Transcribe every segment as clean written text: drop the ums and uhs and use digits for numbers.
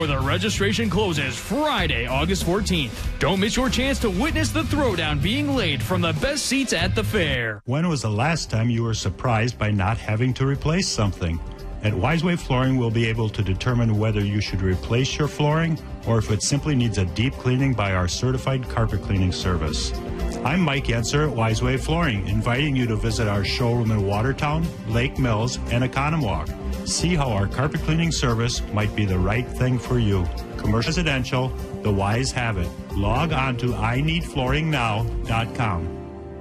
The registration closes Friday, August 14th. Don't miss your chance to witness the throwdown being laid from the best seats at the fair. When was the last time you were surprised by not having to replace something? At Wiseway Flooring, we'll be able to determine whether you should replace your flooring or if it simply needs a deep cleaning by our certified carpet cleaning service. I'm Mike Yenser at Wiseway Flooring, inviting you to visit our showroom in Watertown, Lake Mills, and Oconomowoc. See how our carpet cleaning service might be the right thing for you. Commercial residential, the Wise have it. Log on to ineedflooringnow.com.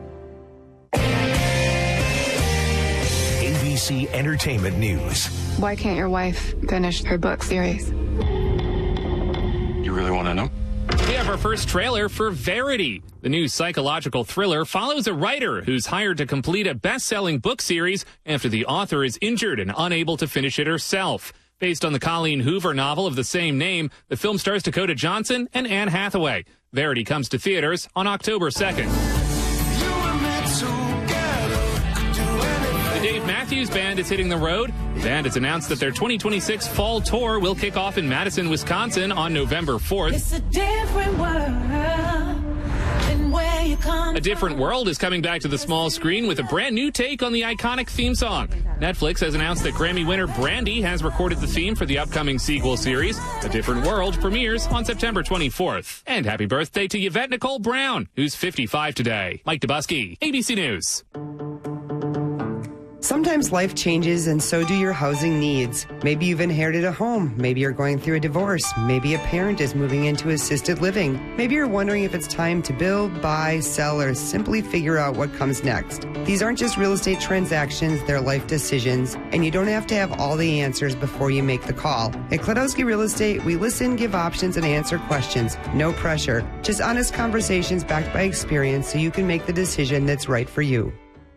ABC Entertainment News. Why can't your wife finish her book series? You really want to know? We have our first trailer for Verity. The new psychological thriller follows a writer who's hired to complete a best-selling book series after the author is injured and unable to finish it herself. Based on the Colleen Hoover novel of the same name, the film stars Dakota Johnson and Anne Hathaway. Verity comes to theaters on October 2nd. The Dave Matthews Band is hitting the road. The band has announced that their 2026 fall tour will kick off in Madison, Wisconsin on November 4th. It's a different world than where you come. A Different World is coming back to the small screen with a brand new take on the iconic theme song. Netflix has announced that Grammy winner Brandy has recorded the theme for the upcoming sequel series. A Different World premieres on September 24th. And happy birthday to Yvette Nicole Brown, who's 55 today. Mike Dubusky, ABC News. Sometimes life changes and so do your housing needs. Maybe you've inherited a home. Maybe you're going through a divorce. Maybe a parent is moving into assisted living. Maybe you're wondering if it's time to build, buy, sell, or simply figure out what comes next. These aren't just real estate transactions, they're life decisions, and you don't have to have all the answers before you make the call. At Klodowski Real Estate, we listen, give options, and answer questions. No pressure, just honest conversations backed by experience so you can make the decision that's right for you.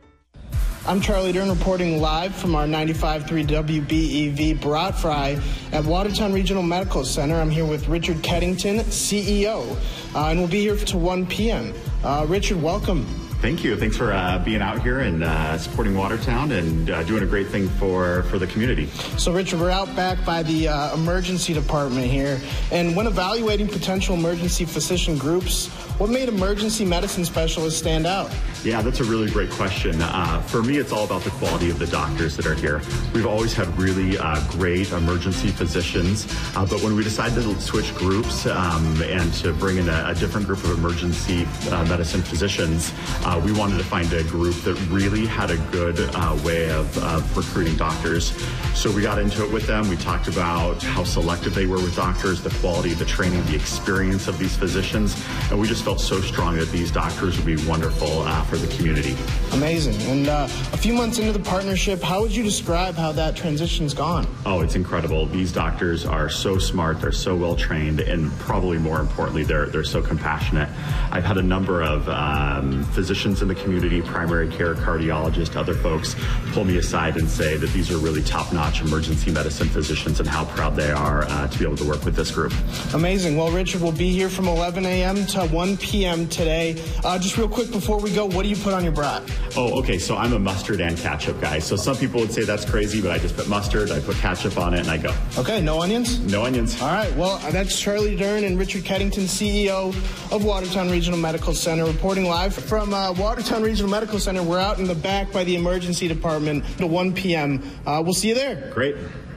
I'm Charlie Dern reporting live from our 95.3 WBEV Brat Fry at Watertown Regional Medical Center. I'm here with Richard Keddington, CEO, and we'll be here till 1 p.m. Richard, welcome. Thank you. Thanks for being out here and supporting Watertown and doing a great thing for the community. So, Richard, we're out back by the emergency department here. And when evaluating potential emergency physician groups, what made emergency medicine specialists stand out? Yeah, that's a really great question. For me, it's all about the quality of the doctors that are here. We've always had really great emergency physicians, but when we decided to switch groups and to bring in a different group of emergency medicine physicians, we wanted to find a group that really had a good way of recruiting doctors. So we got into it with them. We talked about how selective they were with doctors, the quality, the training, the experience of these physicians, and we just felt so strong that these doctors would be wonderful for the community. Amazing. And a few months into the partnership, how would you describe how that transition's gone? Oh, it's incredible. These doctors are so smart, they're so well trained, and probably more importantly, they're so compassionate. I've had a number of physicians in the community, primary care, cardiologists, other folks, pull me aside and say that these are really top-notch emergency medicine physicians and how proud they are to be able to work with this group. Amazing. Well, Richard, we'll be here from 11 a.m. to 1 p.m. today. Just real quick before we go, what do you put on your brat? Oh, okay, so I'm a mustard and ketchup guy. So some people would say that's crazy, but I just put mustard, I put ketchup on it, and I go. Okay, no onions? No onions. All right, well, that's Charlie Dern and Richard Keddington, CEO of Watertown Regional Medical Center, reporting live from Watertown Regional Medical Center. We're out in the back by the emergency department at 1 p.m. We'll see you there. Great.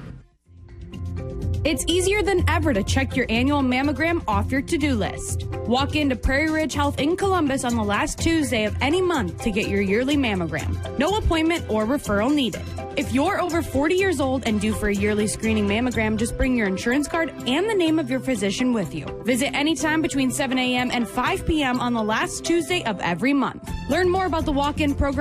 It's easier than ever to check your annual mammogram off your to-do list. Walk into Prairie Ridge Health in Columbus on the last Tuesday of any month to get your yearly mammogram. No appointment or referral needed. If you're over 40 years old and due for a yearly screening mammogram, just bring your insurance card and the name of your physician with you. Visit anytime between 7 a.m. and 5 p.m. on the last Tuesday of every month. Learn more about the walk-in program